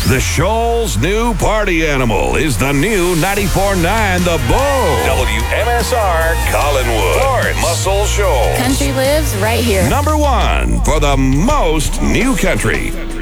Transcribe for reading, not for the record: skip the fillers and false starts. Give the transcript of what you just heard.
The Shoal's new party animal is the new 94.9 The Bull. WMSR Collinwood. Lawrence. Muscle Shoals. Country lives right here. Number one for the most new country.